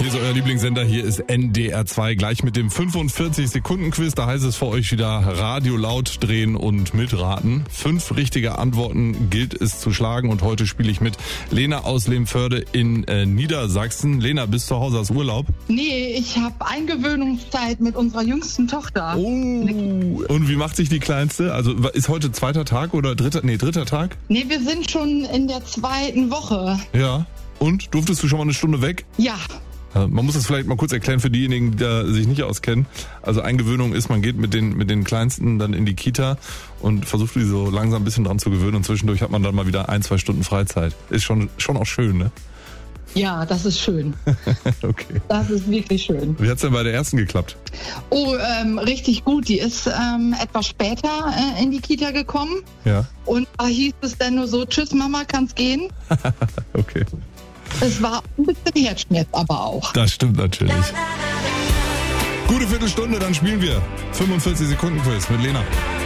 hier ist euer Lieblingssender, hier ist NDR 2, gleich mit dem 45-Sekunden-Quiz. Da heißt es für euch wieder Radio laut drehen und mitraten. 5 richtige Antworten gilt es zu schlagen und heute spiele ich mit Lena aus Lehmförde in Niedersachsen. Lena, bist du zu Hause aus Urlaub? Nee, ich habe Eingewöhnungszeit mit unserer jüngsten Tochter. Oh, und wie macht sich die Kleinste? Also ist heute zweiter Tag oder dritter Tag? Nee, wir sind schon in der 2. Woche. Ja. Und? Durftest du schon mal eine Stunde weg? Ja. Man muss das vielleicht mal kurz erklären für diejenigen, die sich nicht auskennen. Also Eingewöhnung ist, man geht mit den Kleinsten dann in die Kita und versucht die so langsam ein bisschen dran zu gewöhnen und zwischendurch hat man dann mal wieder 1-2 Stunden Freizeit. Ist schon auch schön, ne? Ja, das ist schön. Okay. Das ist wirklich schön. Wie hat's denn bei der ersten geklappt? Oh, richtig gut. Die ist etwas später in die Kita gekommen. Ja. Und da hieß es dann nur so, tschüss Mama, kannst gehen. Okay. Es war ein bisschen Herzschmerz aber auch. Das stimmt natürlich. Gute Viertelstunde, dann spielen wir 45 Sekunden Quiz mit Lena.